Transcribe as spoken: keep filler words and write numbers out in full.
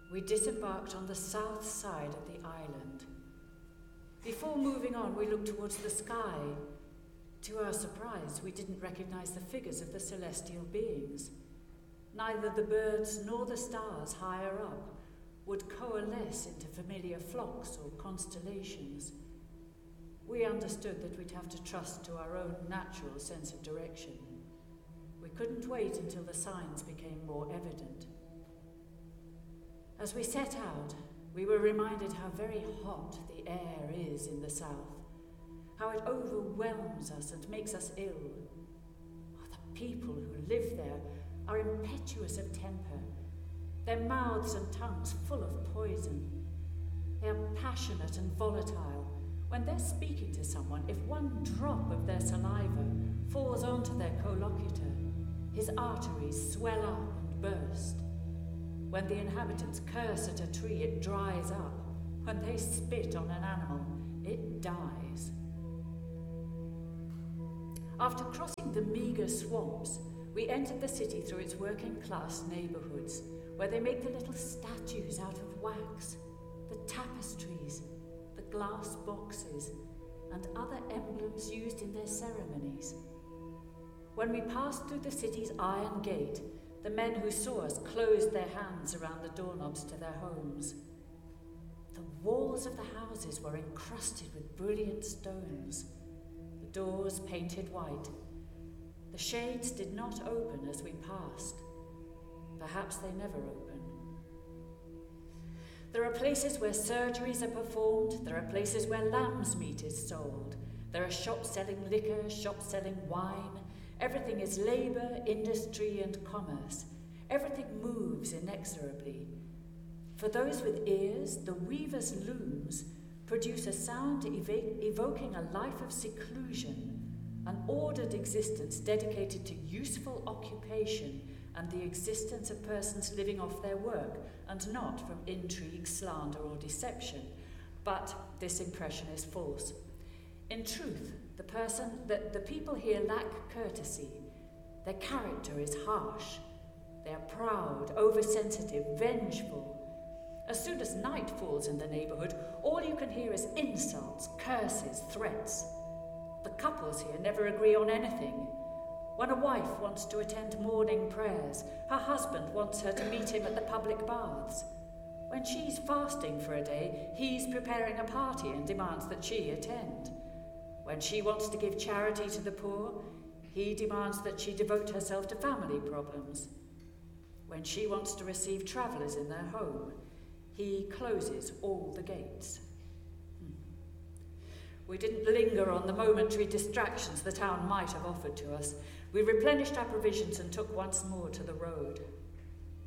we disembarked on the south side of the island. Before moving on, we looked towards the sky. To our surprise, we didn't recognize the figures of the celestial beings. Neither the birds nor the stars higher up would coalesce into familiar flocks or constellations. We understood that we'd have to trust to our own natural sense of direction. We couldn't wait until the signs became more evident. As we set out, we were reminded how very hot the air is in the south, how it overwhelms us and makes us ill. Oh, the people who live there are impetuous of temper, their mouths and tongues full of poison. They are passionate and volatile. When they're speaking to someone, if one drop of their saliva falls onto their collocutor, his arteries swell up and burst. When the inhabitants curse at a tree, it dries up. When they spit on an animal, it dies. After crossing the meagre swamps, we entered the city through its working-class neighborhoods, where they make the little statues out of wax, the tapestries, the glass boxes, and other emblems used in their ceremonies. When we passed through the city's iron gate, the men who saw us closed their hands around the doorknobs to their homes. The walls of the houses were encrusted with brilliant stones, the doors painted white. The shades did not open as we passed. Perhaps they never open. There are places where surgeries are performed. There are places where lamb's meat is sold. There are shops selling liquor, shops selling wine. Everything is labour, industry, and commerce. Everything moves inexorably. For those with ears, the weaver's looms produce a sound ev- evoking a life of seclusion, an ordered existence dedicated to useful occupation and the existence of persons living off their work and not from intrigue, slander, or deception. But this impression is false. In truth, the person, the, the people here lack courtesy. Their character is harsh. They are proud, oversensitive, vengeful. As soon as night falls in the neighborhood, all you can hear is insults, curses, threats. The couples here never agree on anything. When a wife wants to attend morning prayers, her husband wants her to meet him at the public baths. When she's fasting for a day, he's preparing a party and demands that she attend. When she wants to give charity to the poor, he demands that she devote herself to family problems. When she wants to receive travellers in their home, he closes all the gates. Hmm. We didn't linger on the momentary distractions the town might have offered to us. We replenished our provisions and took once more to the road.